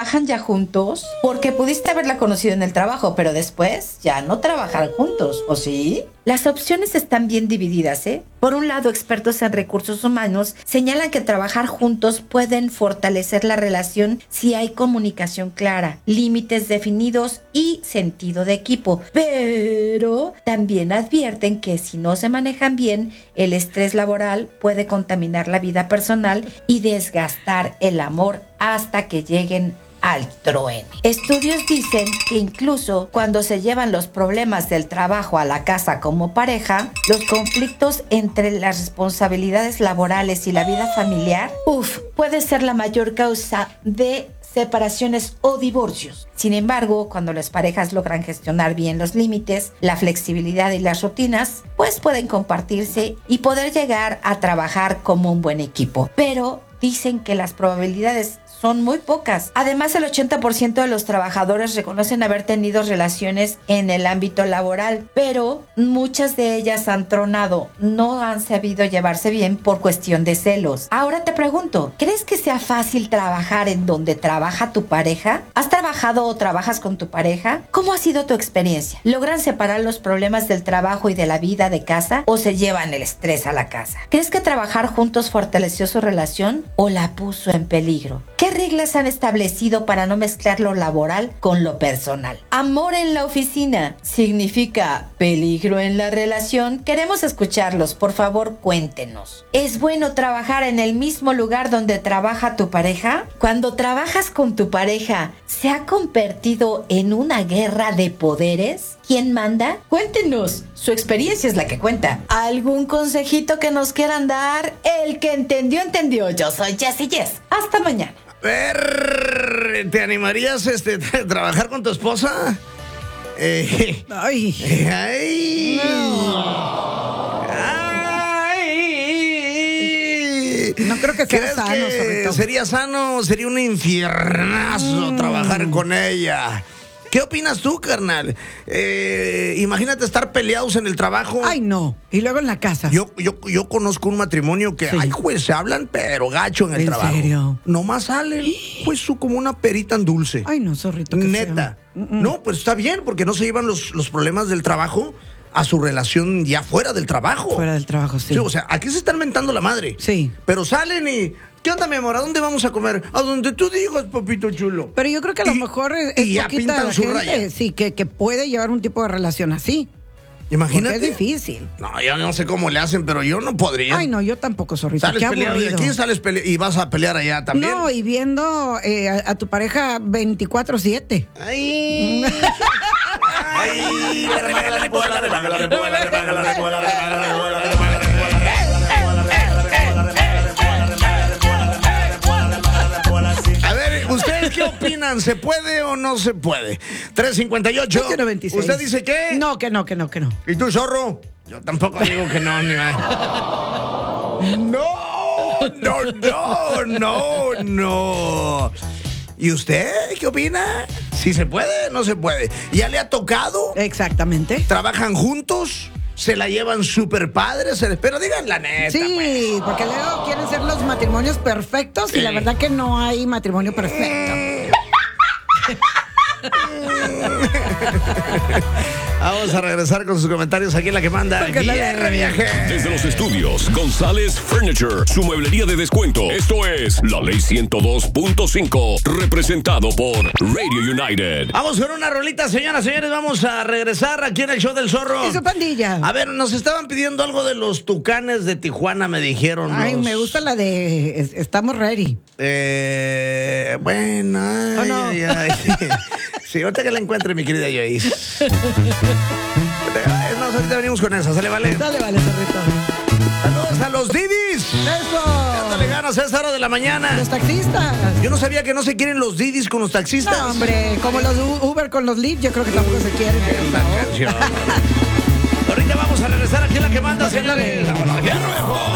trabajan ya juntos? Porque pudiste haberla conocido en el trabajo, pero después ya no trabajan juntos, ¿o sí? Las opciones están bien divididas, ¿eh? Por un lado, expertos en recursos humanos señalan que trabajar juntos pueden fortalecer la relación si hay comunicación clara, límites definidos y sentido de equipo. Pero también advierten que si no se manejan bien, el estrés laboral puede contaminar la vida personal y desgastar el amor hasta que lleguen al truene. Estudios dicen que incluso cuando se llevan los problemas del trabajo a la casa como pareja, los conflictos entre las responsabilidades laborales y la vida familiar, puede ser la mayor causa de separaciones o divorcios. Sin embargo, cuando las parejas logran gestionar bien los límites, la flexibilidad y las rutinas, pues pueden compartirse y poder llegar a trabajar como un buen equipo. Pero dicen que las probabilidades son muy pocas. Además, el 80% de los trabajadores reconocen haber tenido relaciones en el ámbito laboral, pero muchas de ellas han tronado, no han sabido llevarse bien por cuestión de celos. Ahora te pregunto, ¿crees que sea fácil trabajar en donde trabaja tu pareja? ¿Has trabajado o trabajas con tu pareja? ¿Cómo ha sido tu experiencia? ¿Logran separar los problemas del trabajo y de la vida de casa o se llevan el estrés a la casa? ¿Crees que trabajar juntos fortaleció su relación o la puso en peligro? ¿Qué reglas han establecido para no mezclar lo laboral con lo personal? Amor en la oficina significa peligro en la relación. Queremos escucharlos, por favor, cuéntenos. ¿Es bueno trabajar en el mismo lugar donde trabaja tu pareja? Cuando trabajas con tu pareja, ¿se ha convertido en una guerra de poderes? ¿Quién manda? Cuéntenos. Su experiencia es la que cuenta. ¿Algún consejito que nos quieran dar? El que entendió, entendió. Yo soy Jessie Jess. Hasta mañana. ¿Te animarías a trabajar con tu esposa? Ay. Ay. No creo que sea sano, sobre todo. Sería sano, sería un infiernazo trabajar con ella. ¿Qué opinas tú, carnal? Imagínate estar peleados en el trabajo. Ay, no. Y luego en la casa. Yo conozco un matrimonio que, Sí. ay, pues, se hablan, pero gacho en el trabajo. ¿En serio? Nomás salen, pues, como una perita en dulce. Ay, no, zorrito. Qué Neta. feo. No, pues está bien, porque no se llevan los problemas del trabajo a su relación ya fuera del trabajo. Fuera del trabajo, sí. Sí, o sea, aquí se están mentando la madre. Sí. Pero salen y... ¿Qué onda, mi amor? ¿A dónde vamos a comer? A donde tú digas, papito chulo. Pero yo creo que a lo mejor es ya poquita pintan la su gente, raya. sí, que puede llevar un tipo de relación así. Imagínate. Porque es difícil. No, yo no sé cómo le hacen, pero yo no podría. Ay, no, yo tampoco, zorrito. Sales Qué peleado de aburrido. aquí, y vas a pelear allá también. No, y viendo a tu pareja 24/7. Ay. Ay. A ver, ¿ustedes qué opinan? ¿Se puede o no se puede? 358. 21-26. ¿Usted dice qué? No, que no, que no, que no. ¿Y tú, zorro? Yo tampoco digo que no, ni No. ¿Y usted qué opina? ¿Si se puede o no se puede? ¿Ya le ha tocado? Exactamente. ¿Trabajan juntos? ¿Se la llevan súper padres? Pero digan la neta. Sí, porque luego quieren ser los matrimonios perfectos y la verdad que no hay matrimonio perfecto. Vamos a regresar con sus comentarios aquí en La Que Manda. Porque la Guerra Viaje. Desde los estudios, González Furniture, su mueblería de descuento. Esto es La Ley 102.5, representado por Radio United. Vamos con una rolita, señoras y señores. Vamos a regresar aquí en el show del Zorro. Y su pandilla. A ver, nos estaban pidiendo algo de los Tucanes de Tijuana, me dijeron. Ay, me gusta la de Estamos Ready. Bueno, ay, ¿O no? ay. Sí, ahorita que la encuentre, mi querida Joyce. Es más, ahorita venimos con esa, ¿sale, vale? Dale, vale, zorrito. Saludos a los Didis. ¡Eso! Dándole ganas a esta hora de la mañana. Los taxistas. Yo no sabía que no se quieren los Didis con los taxistas. No, hombre, como los Uber con los Lyft, yo creo que tampoco se quieren. Esta canción. Ahorita vamos a regresar aquí en La Que Manda, señores. Vámonos, Guerra Viaje.